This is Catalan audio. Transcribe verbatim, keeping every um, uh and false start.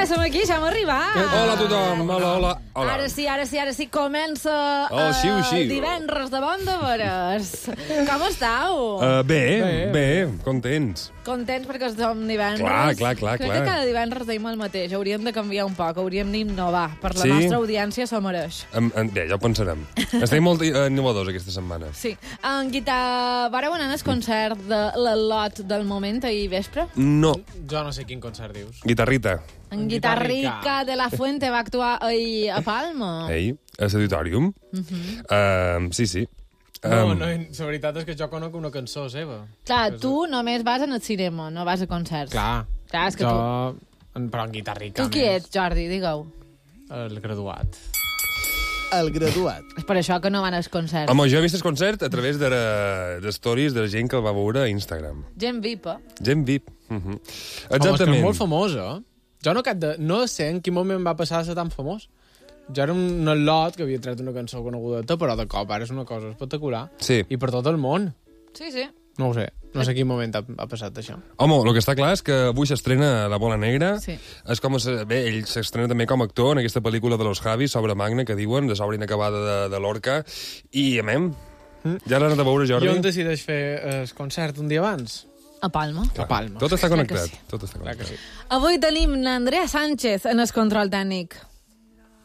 som aquí, ja hem arribat. Hola a tothom, hola, hola. hola. Ara sí, ara sí, ara sí, comença Oh, xiu, xiu. el divendres de Bon de Veres. Com estàu? Uh, bé, bé, bé, contents. Contents perquè som divendres. Clar, clar, clar, Crec clar. que cada divendres deim el mateix. Hauríem de canviar un poc, hauríem d'innovar. Per la Sí? nostra audiència s'ho mereix. Um, um, bé, ja ho pensarem. Estem molt uh, innovadors aquesta setmana. Sí. En guitar... Vareu anar al concert de l'Al·lot del moment ahir vespre? No, Jo no sé quin concert dius. guitarrita. En Guitarrica. Guitarrica de la Fuente va actuar ahir a Palma. Ei, a l'auditorium. Uh -huh. uh, sí, sí. No, Um, no, la veritat és que jo conec una cançó seva. Clar, tu només vas al cinema, no vas a concerts. Clar. Clar, és que jo... En, però en guitarrica, Tu qui més. ets, Jordi? Digue-ho. El graduat. El graduat. És per això que no van als concerts. home, jo he vist el concert a través de, la- de stories de la gent que el va veure a Instagram. Gent V I P, eh? Gent V I P. Uh -huh. Home, és que Exactament. és molt famós, eh? Jo no, cap de... no sé en quin moment va passar a ser tan famós. Jo era un al·lot que havia tret una cançó conegudeta, però de cop ara és una cosa espectacular. Sí. I per tot el món. Sí, sí. No ho sé. No sé quin moment ha, ha passat això. Home, el que està clar és que avui s'estrena La Bola Negra. Sí. És com a, bé, ell s'estrena també com a actor en aquesta pel·lícula de los Javis, sobre Magna, que diuen, de l'obra inacabada de, de l'Orca. I, amem, ja l'ha anat a veure, Jordi? I on decideix fer el concert un dia abans? A Palma. A Palma. Tot està Clar que connectat. sí. Tot està Clar que connectat. sí. Avui tenim n'Andrea Sánchez en el control tècnic.